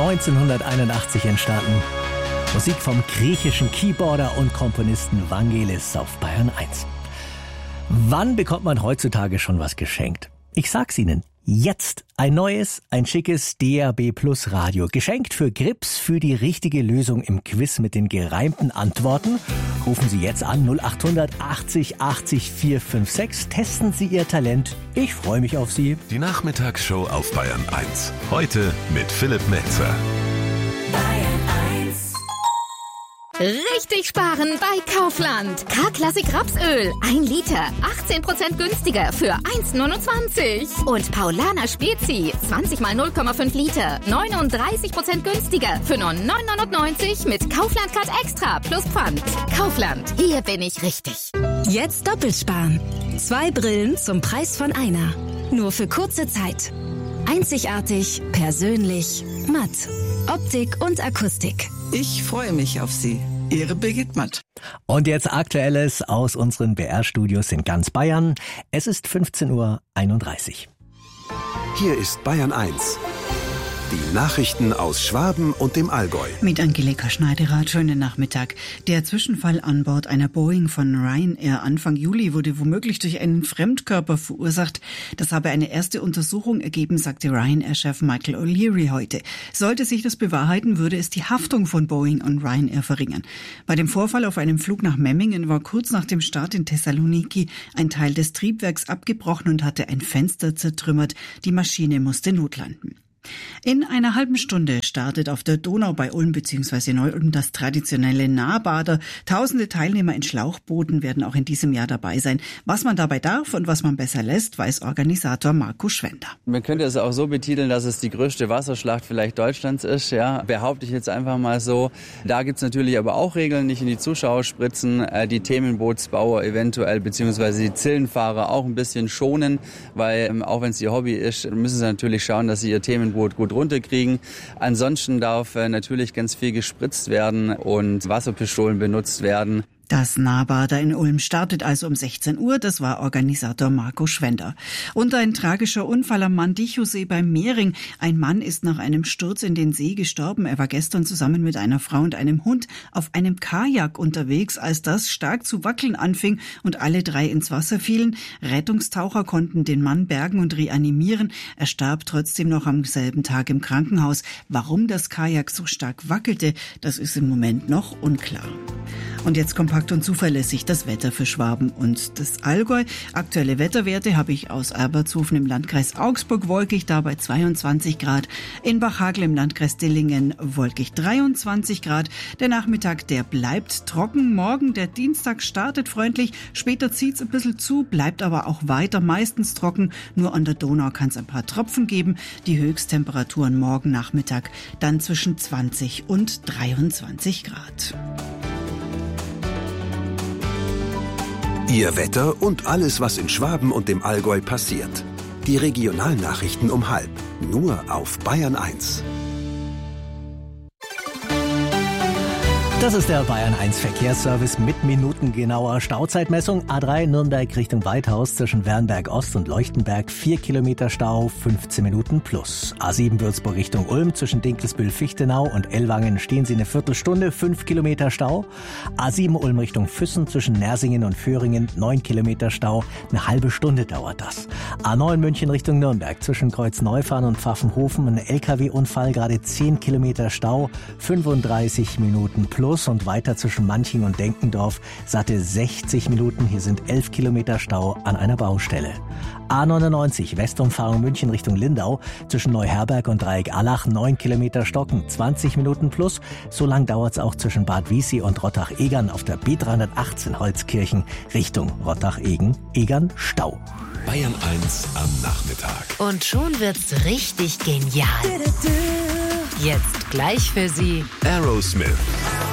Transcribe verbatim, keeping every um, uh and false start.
neunzehnhunderteinundachtzig entstanden. Musik vom griechischen Keyboarder und Komponisten Vangelis auf Bayern eins. Wann bekommt man heutzutage schon was geschenkt? Ich sag's Ihnen. Jetzt ein neues, ein schickes D A B Plus Radio. Geschenkt für Grips, für die richtige Lösung im Quiz mit den gereimten Antworten. Rufen Sie jetzt an null acht hundert achtzig achtzig vier fünf sechs. Testen Sie Ihr Talent. Ich freue mich auf Sie. Die Nachmittagsshow auf Bayern eins. Heute mit Philipp Metzer. Richtig sparen bei Kaufland. K-Klassik Rapsöl. ein Liter. achtzehn Prozent günstiger für eins neunundzwanzig. Und Paulaner Spezi. zwanzig mal null Komma fünf Liter. neununddreißig Prozent günstiger für nur neun neunundneunzig mit Kaufland Card Extra plus Pfand. Kaufland. Hier bin ich richtig. Jetzt doppelt sparen. Zwei Brillen zum Preis von einer. Nur für kurze Zeit. Einzigartig, persönlich, matt. Optik und Akustik. Ich freue mich auf Sie. Ihre Birgit Matt. Und jetzt Aktuelles aus unseren B R-Studios in ganz Bayern. Es ist fünfzehn Uhr einunddreißig. Hier ist Bayern eins. Die Nachrichten aus Schwaben und dem Allgäu. Mit Angelika Schneiderath, schönen Nachmittag. Der Zwischenfall an Bord einer Boeing von Ryanair Anfang Juli wurde womöglich durch einen Fremdkörper verursacht. Das habe eine erste Untersuchung ergeben, sagte Ryanair-Chef Michael O'Leary heute. Sollte sich das bewahrheiten, würde es die Haftung von Boeing und Ryanair verringern. Bei dem Vorfall auf einem Flug nach Memmingen war kurz nach dem Start in Thessaloniki ein Teil des Triebwerks abgebrochen und hatte ein Fenster zertrümmert. Die Maschine musste notlanden. In einer halben Stunde startet auf der Donau bei Ulm bzw. Neu-Ulm das traditionelle Nahbader. Tausende Teilnehmer in Schlauchbooten werden auch in diesem Jahr dabei sein. Was man dabei darf und was man besser lässt, weiß Organisator Marco Schwender. Man könnte es auch so betiteln, dass es die größte Wasserschlacht vielleicht Deutschlands ist. Ja, behaupte ich jetzt einfach mal so. Da gibt's natürlich aber auch Regeln, nicht in die Zuschauer spritzen, die Themenbootsbauer eventuell bzw. die Zillenfahrer auch ein bisschen schonen, weil auch wenn es ihr Hobby ist, müssen sie natürlich schauen, dass sie ihr Themenboot gut runterkriegen. Ansonsten darf äh, natürlich ganz viel gespritzt werden und Wasserpistolen benutzt werden. Das Nahbader in Ulm startet also um sechzehn Uhr. Das war Organisator Marco Schwender. Und ein tragischer Unfall am Mandichosee beim Mehring. Ein Mann ist nach einem Sturz in den See gestorben. Er war gestern zusammen mit einer Frau und einem Hund auf einem Kajak unterwegs, als das stark zu wackeln anfing und alle drei ins Wasser fielen. Rettungstaucher konnten den Mann bergen und reanimieren. Er starb trotzdem noch am selben Tag im Krankenhaus. Warum das Kajak so stark wackelte, das ist im Moment noch unklar. Und jetzt kompakt und zuverlässig das Wetter für Schwaben und das Allgäu. Aktuelle Wetterwerte habe ich aus Albertshofen im Landkreis Augsburg, wolkig da bei zweiundzwanzig Grad. In Bachhagel im Landkreis Dillingen wolkig dreiundzwanzig Grad. Der Nachmittag, der bleibt trocken. Morgen, der Dienstag, startet freundlich. Später zieht's ein bisschen zu, bleibt aber auch weiter meistens trocken. Nur an der Donau kann es ein paar Tropfen geben. Die Höchsttemperaturen morgen Nachmittag dann zwischen zwanzig und dreiundzwanzig Grad. Ihr Wetter und alles, was in Schwaben und dem Allgäu passiert. Die Regionalnachrichten um halb. Nur auf Bayern eins. Das ist der Bayern eins Verkehrsservice mit minutengenauer Stauzeitmessung. A drei Nürnberg Richtung Weithaus zwischen Wernberg Ost und Leuchtenberg vier Kilometer Stau, fünfzehn Minuten plus. A sieben Würzburg Richtung Ulm zwischen Dinkelsbühl-Fichtenau und Ellwangen stehen Sie eine Viertelstunde, fünf Kilometer Stau. A sieben Ulm Richtung Füssen zwischen Nersingen und Föhringen neun Kilometer Stau, eine halbe Stunde dauert das. A neun München Richtung Nürnberg zwischen Kreuzneufahren und Pfaffenhofen ein L K W-Unfall, gerade zehn Kilometer Stau, fünfunddreißig Minuten plus. Und weiter zwischen Manching und Denkendorf satte sechzig Minuten. Hier sind elf Kilometer Stau an einer Baustelle. A neunundneunzig Westumfahrung München Richtung Lindau zwischen Neuherberg und Dreieck-Allach neun Kilometer Stocken, zwanzig Minuten plus. So lang dauert es auch zwischen Bad Wiessee und Rottach-Egern auf der B dreihundertachtzehn Holzkirchen Richtung Rottach-Egern. Egern Stau. Bayern eins am Nachmittag. Und schon wird's richtig genial. Jetzt gleich für Sie Aerosmith.